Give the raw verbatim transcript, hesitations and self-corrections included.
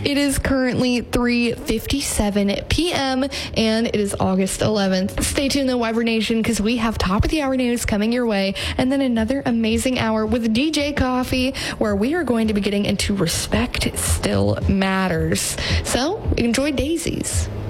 It is currently three fifty-seven p.m. and it is August eleventh. Stay tuned though, Wyvern Nation, because we have top of the hour news coming your way, and then another amazing hour with D J Coffee, where we are going to be getting into Respect Still Matters. So enjoy Daisies.